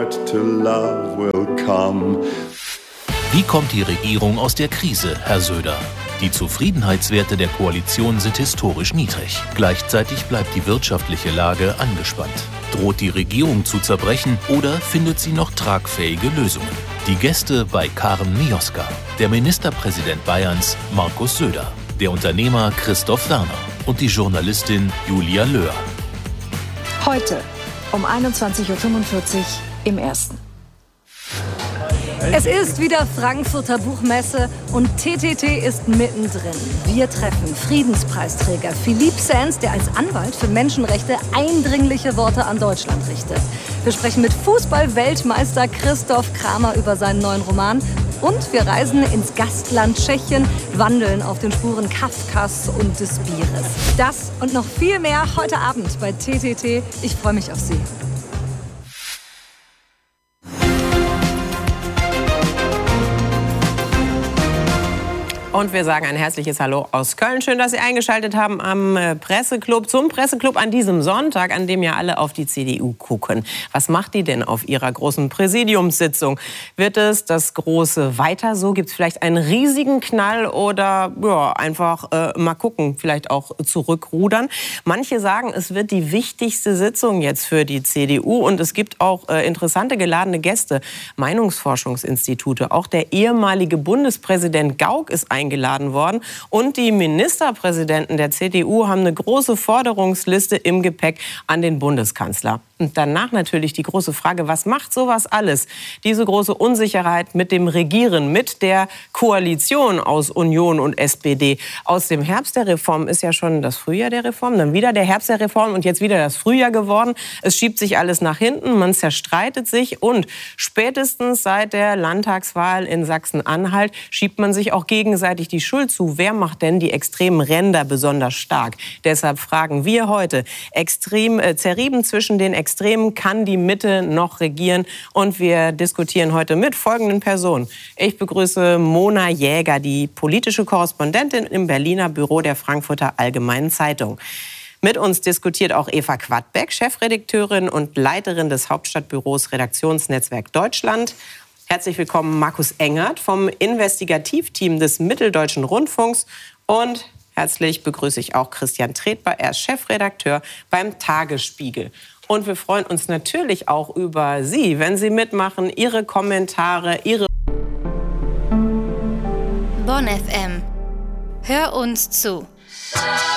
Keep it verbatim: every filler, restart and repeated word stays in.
heart to love will come. Wie kommt die Regierung aus der Krise, Herr Söder? Die Zufriedenheitswerte der Koalition sind historisch niedrig. Gleichzeitig bleibt die wirtschaftliche Lage angespannt. Droht die Regierung zu zerbrechen oder findet sie noch tragfähige Lösungen? Die Gäste bei Karen Mioska, der Ministerpräsident Bayerns Markus Söder, der Unternehmer Christoph Werner und die Journalistin Julia Löhr. Heute um einundzwanzig Uhr fünfundvierzig im Ersten. Es ist wieder Frankfurter Buchmesse und T T T ist mittendrin. Wir treffen Friedenspreisträger Philippe Sands, der als Anwalt für Menschenrechte eindringliche Worte an Deutschland richtet. Wir sprechen mit Fußball-Weltmeister Christoph Kramer über seinen neuen Roman. Und wir reisen ins Gastland Tschechien, wandeln auf den Spuren Kafkas und des Bieres. Das und noch viel mehr heute Abend bei T T T. Ich freue mich auf Sie. Und wir sagen ein herzliches Hallo aus Köln. Schön, dass Sie eingeschaltet haben am Presseclub, zum Presseclub an diesem Sonntag, an dem ja alle auf die C D U gucken. Was macht die denn auf ihrer großen Präsidiumssitzung? Wird es das große Weiter so? Gibt es vielleicht einen riesigen Knall oder ja, einfach äh, mal gucken, vielleicht auch zurückrudern? Manche sagen, es wird die wichtigste Sitzung jetzt für die C D U und es gibt auch äh, interessante geladene Gäste, Meinungsforschungsinstitute. Auch der ehemalige Bundespräsident Gauck ist eingeladen. eingeladen worden. Und die Ministerpräsidenten der C D U haben eine große Forderungsliste im Gepäck an den Bundeskanzler. Und danach natürlich die große Frage, was macht sowas alles? Diese große Unsicherheit mit dem Regieren, mit der Koalition aus Union und S P D. Aus dem Herbst der Reform ist ja schon das Frühjahr der Reform, dann wieder der Herbst der Reform und jetzt wieder das Frühjahr geworden. Es schiebt sich alles nach hinten, man zerstreitet sich und spätestens seit der Landtagswahl in Sachsen-Anhalt schiebt man sich auch gegenseitig die Schuld zu. Wer macht denn die extremen Ränder besonders stark? Deshalb fragen wir heute, extrem äh, zerrieben zwischen den Extremen, kann die Mitte noch regieren? Und wir diskutieren heute mit folgenden Personen. Ich begrüße Mona Jäger, die politische Korrespondentin im Berliner Büro der Frankfurter Allgemeinen Zeitung. Mit uns diskutiert auch Eva Quadbeck, Chefredakteurin und Leiterin des Hauptstadtbüros Redaktionsnetzwerk Deutschland. Herzlich willkommen Markus Engert vom Investigativteam des Mitteldeutschen Rundfunks und herzlich begrüße ich auch Christian Tretbar, er ist Chefredakteur beim Tagesspiegel. Und wir freuen uns natürlich auch über Sie, wenn Sie mitmachen, Ihre Kommentare, Ihre... Bonn F M. Hör uns zu.